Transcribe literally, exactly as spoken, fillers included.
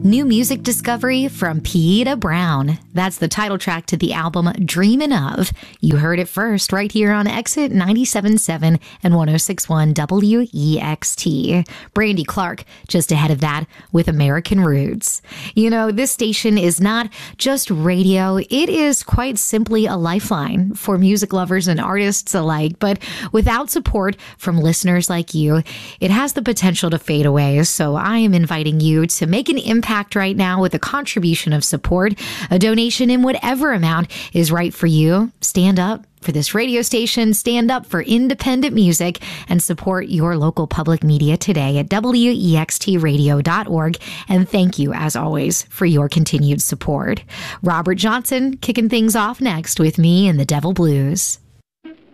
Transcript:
New music discovery from Pieta Brown. That's the title track to the album Dreamin' Of. You heard it first right here on Exit ninety-seven point seven and one oh six point one W E X T. Brandy Clark just ahead of that with American Roots. You know, this station is not just radio. It is quite simply a lifeline for music lovers and artists alike. But without support from listeners like you, it has the potential to fade away. So I am inviting you to make an impact right now with a contribution of support. A donation in whatever amount is right for you. Stand up for this radio station, stand up for independent music, and support your local public media today at W E X T radio dot org. And thank you, as always, for your continued support. Robert Johnson kicking things off next with me in the Devil Blues.